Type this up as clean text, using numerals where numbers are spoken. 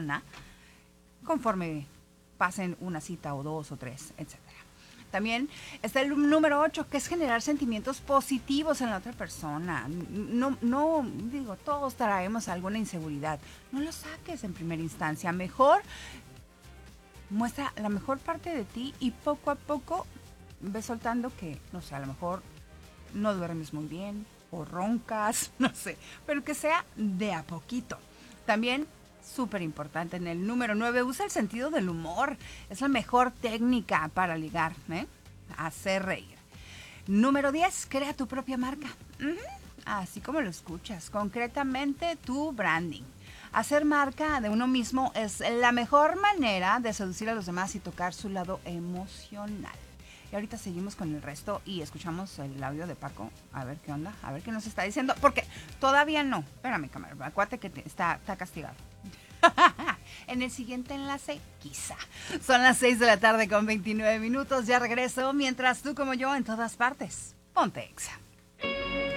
persona conforme pasen una cita o 2 o 3, etc. También está el número 8, que es generar sentimientos positivos en la otra persona. No, digo, todos traemos alguna inseguridad. No lo saques en primera instancia. Mejor muestra la mejor parte de ti y poco a poco ves soltando que, no sé, a lo mejor no duermes muy bien o roncas, no sé, pero que sea de a poquito. También, súper importante, en el número 9, usa el sentido del humor. Es la mejor técnica para ligar, hacer reír. Número 10, crea tu propia marca. Así como lo escuchas, concretamente tu branding. Hacer marca de uno mismo es la mejor manera de seducir a los demás y tocar su lado emocional. Y ahorita seguimos con el resto y escuchamos el audio de Paco. A ver qué onda, a ver qué nos está diciendo. Porque todavía no. Espérame, cámara. Acuérdate que está castigado. En el siguiente enlace, quizá. Son las 6 de la tarde con 29 minutos. Ya regreso. Mientras tú como yo en todas partes. Ponte Exa.